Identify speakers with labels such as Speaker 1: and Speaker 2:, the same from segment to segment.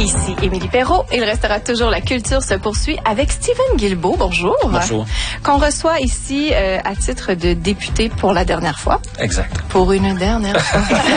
Speaker 1: Ici Émilie Perrault. Il restera toujours la culture se poursuit avec Stephen Guilbeault. Bonjour.
Speaker 2: Bonjour.
Speaker 1: Qu'on reçoit ici à titre de député pour la dernière fois.
Speaker 2: Exact.
Speaker 1: Pour une dernière fois.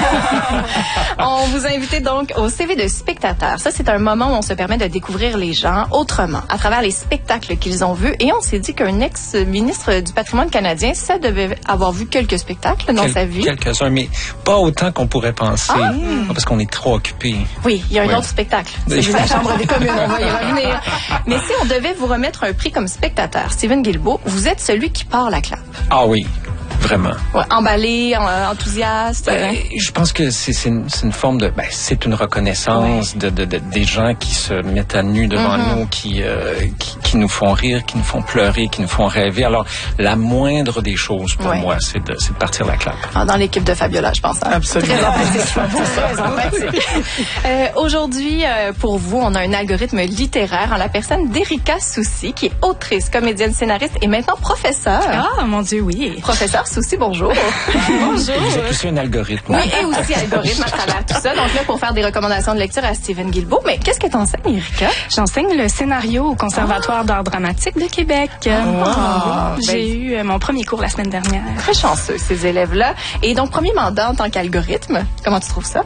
Speaker 1: On vous a invité donc au CV de spectateur. Ça, c'est un moment où on se permet de découvrir les gens autrement, à travers les spectacles qu'ils ont vus. Et on s'est dit qu'un ex-ministre du patrimoine canadien, ça devait avoir vu quelques spectacles dans sa vie.
Speaker 2: Quelques-uns, mais pas autant qu'on pourrait penser, parce qu'on est trop occupés.
Speaker 1: Oui, il y a un autre spectacle. C'est la Chambre des communes, on va y revenir. Mais si on devait vous remettre un prix comme spectateur, Stephen Guilbeault, vous êtes celui qui part la clap.
Speaker 2: Ah oui. Vraiment.
Speaker 1: Ouais, emballé, enthousiaste.
Speaker 2: Je pense que c'est une forme de... c'est une reconnaissance des gens qui se mettent à nu devant nous, qui nous font rire, qui nous font pleurer, qui nous font rêver. Alors, la moindre des choses pour moi, c'est de partir la clap.
Speaker 1: Dans l'équipe de Fabiola, je pense. Hein?
Speaker 2: Absolument.
Speaker 1: Très empathique. Aujourd'hui, pour vous, on a un algorithme littéraire en la personne d'Erika Soucy, qui est autrice, comédienne, scénariste et maintenant professeure.
Speaker 3: Ah, mon Dieu, oui.
Speaker 1: Professeure Soucy, bonjour. Bonjour.
Speaker 2: Vous êtes aussi un algorithme.
Speaker 1: Oui, et aussi algorithme à travers tout ça. Donc là, pour faire des recommandations de lecture à Stephen Guilbeault. Mais qu'est-ce que t'enseignes, Erika?
Speaker 3: J'enseigne le scénario au Conservatoire d'art dramatique de Québec. J'ai eu mon premier cours la semaine dernière.
Speaker 1: Très chanceux, ces élèves-là. Et donc, premier mandat en tant qu'algorithme, comment tu trouves ça?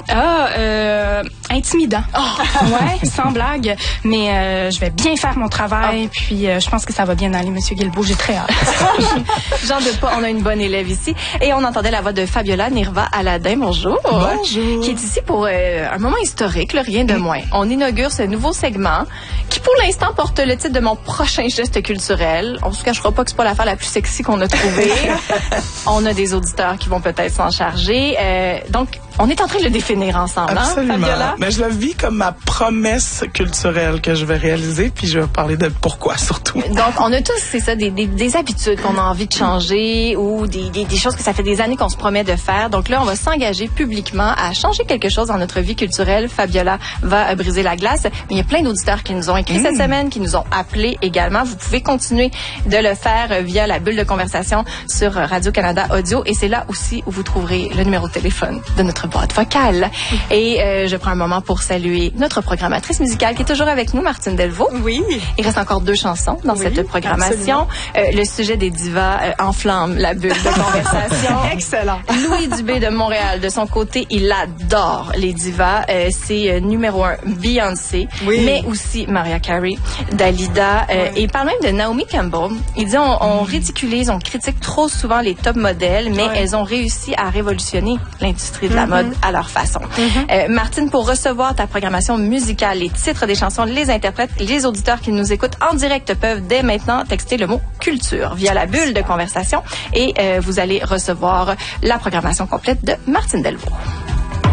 Speaker 3: Intimidant. Ouais, sans blague. Mais je vais bien faire mon travail. Puis je pense que ça va bien aller, Monsieur Guilbeault. J'ai très hâte.
Speaker 1: J'en doute pas, on a une bonne élève ici. Et on entendait la voix de Fabiola Nirva Aladin, bonjour.
Speaker 3: Bonjour.
Speaker 1: Qui est ici pour un moment historique, là, rien de moins. On inaugure ce nouveau segment qui, pour l'instant, porte le titre de mon prochain geste culturel. On se cachera pas que c'est pas l'affaire la plus sexy qu'on a trouvée. On a des auditeurs qui vont peut-être s'en charger. Donc, on est en train de le définir ensemble,
Speaker 4: Absolument.
Speaker 1: Hein, Fabiola?
Speaker 4: Mais je le vis comme ma promesse culturelle que je vais réaliser, puis je vais parler de pourquoi surtout.
Speaker 1: Donc, on a tous, c'est ça, des habitudes qu'on a envie de changer ou des choses que ça fait des années qu'on se promet de faire. Donc là, on va s'engager publiquement à changer quelque chose dans notre vie culturelle. Fabiola va briser la glace. Mais il y a plein d'auditeurs qui nous ont écrit cette semaine, qui nous ont appelés également. Vous pouvez continuer de le faire via la bulle de conversation sur Radio-Canada Audio. Et c'est là aussi où vous trouverez le numéro de téléphone de notre boîte vocale. Et je prends un moment pour saluer notre programmatrice musicale qui est toujours avec nous, Martine Delvaux.
Speaker 3: Oui.
Speaker 1: Il reste encore 2 chansons dans cette programmation. Le sujet des divas enflamme la bulle de conversation.
Speaker 3: Excellent.
Speaker 1: Louis Dubé de Montréal, de son côté, il adore les divas. C'est numéro 1, Beyoncé, mais aussi Mariah Carey, Dalida. Et il parle même de Naomi Campbell. Il dit on ridiculise, on critique trop souvent les top modèles, mais elles ont réussi à révolutionner l'industrie de la mode à leur façon. Martine, pour recevoir ta programmation musicale, les titres des chansons, les interprètes, les auditeurs qui nous écoutent en direct peuvent dès maintenant texter le mot culture via la bulle de conversation et vous allez recevoir la programmation complète de Martine Delvaux.